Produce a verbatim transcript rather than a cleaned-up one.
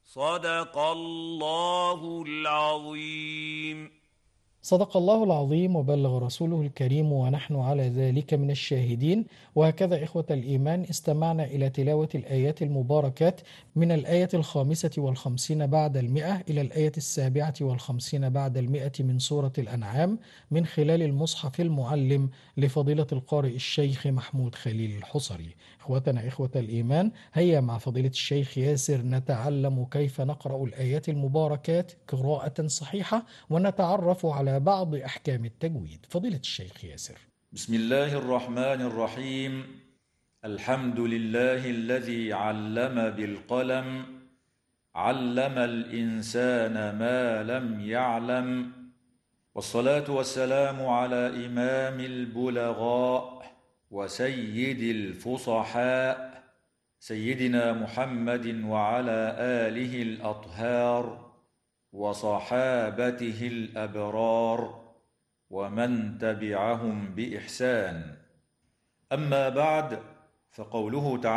صدق الله العظيم. صدق الله العظيم وبلغ رسوله الكريم ونحن على ذلك من الشاهدين. وهكذا إخوة الإيمان استمعنا إلى تلاوة الآيات المباركات من الآية الخامسة والخمسين بعد المئة إلى الآية السابعة والخمسين بعد المئة من سورة الأنعام من خلال المصحف المعلم لفضيلة القارئ الشيخ محمود خليل الحصري. إخوتنا إخوة الإيمان، هيا مع فضيلة الشيخ ياسر نتعلم كيف نقرأ الآيات المباركات قراءة صحيحة ونتعرف على بعض أحكام التجويد. فضيلة الشيخ ياسر. بسم الله الرحمن الرحيم. الحمد لله الذي علم بالقلم، علم الإنسان ما لم يعلم، والصلاة والسلام على إمام البلغاء وسيد الفصحاء سيدنا محمد وعلى آله الأطهار وصحابته الأبرار ومن تبعهم بإحسان. أما بعد، فقوله تعالى